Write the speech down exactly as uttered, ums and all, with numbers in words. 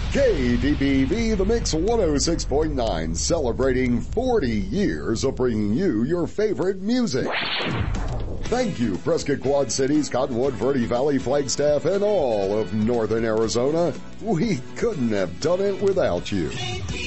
K D B V, The Mix one oh six point nine, celebrating forty years of bringing you your favorite music. Thank you, Prescott Quad Cities, Cottonwood, Verde Valley, Flagstaff, and all of Northern Arizona. We couldn't have done it without you.